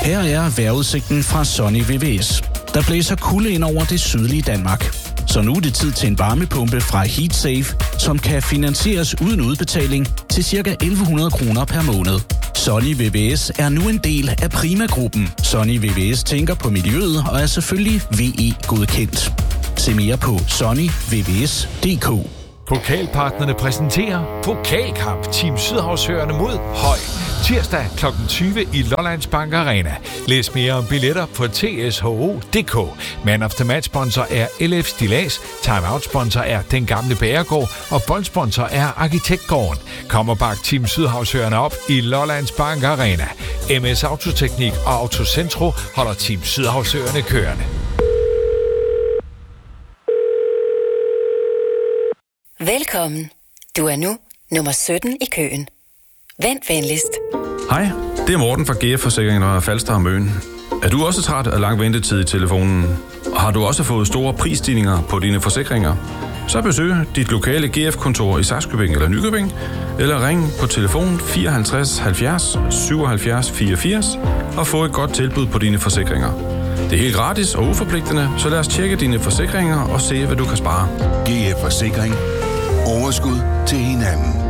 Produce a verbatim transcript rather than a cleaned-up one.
Her er vejrudsigten fra Sunny V V S. Der blæser kulde ind over det sydlige Danmark. Så nu er det tid til en varmepumpe fra HeatSafe, som kan finansieres uden udbetaling til ca. elleve hundrede kroner per måned. Sunny V V S er nu en del af Prima-gruppen. Sunny V V S tænker på miljøet og er selvfølgelig V E-godkendt. Se mere på sunny v v s punktum d k. Pokalpartnerne præsenterer Pokalkamp Team Sydhavsøerne mod Høj. Tirsdag klokken tyve i Lollands Bank Arena. Læs mere om billetter på t s h o punktum d k. Man of the match sponsor er L F Stillads, timeout sponsor er Den Gamle Bagergård og boldsponsor er Arkitektgården. Kom og bak Team Sydhavsøerne op i Lollands Bank Arena. M S Autoteknik og Autocentro holder Team Sydhavsøerne kørende. Velkommen. Du er nu nummer sytten i køen. Vent venligst. Hej, det er Morten fra G F Forsikring og Falster og Møn. Er du også træt af lang ventetid i telefonen? Og har du også fået store prisstigninger på dine forsikringer? Så besøg dit lokale G F-kontor i Sakskøbing eller Nykøbing, eller ring på telefon fireoghalvtreds halvfjerds syvoghalvfjerds fireogfirs og få et godt tilbud på dine forsikringer. Det er helt gratis og uforpligtende, så lad os tjekke dine forsikringer og se, hvad du kan spare. G F Forsikring. Overskud til hinanden.